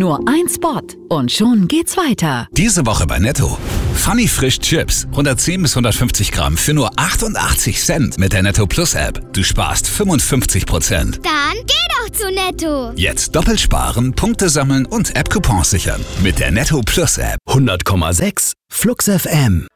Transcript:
Nur ein Spot und schon geht's weiter. Diese Woche bei Netto. Funny Frisch Chips. 110 bis 150 Gramm für nur 88 Cent mit der Netto Plus App. Du sparst 55%. Dann geh doch zu Netto. Jetzt doppelt sparen, Punkte sammeln und App-Coupons sichern. Mit der Netto Plus App. 100,6 Flux FM.